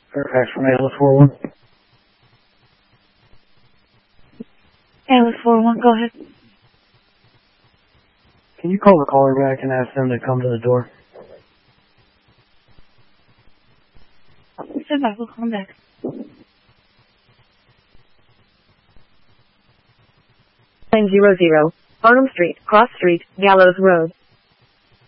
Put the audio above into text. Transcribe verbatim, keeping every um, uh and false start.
Fairfax from Atlas four one. Atlas four one, go ahead. Can you call the caller back and ask them to come to the door? Sit back, we'll come back. nine zero zero, Arnhem Street, Cross Street, Gallows Road.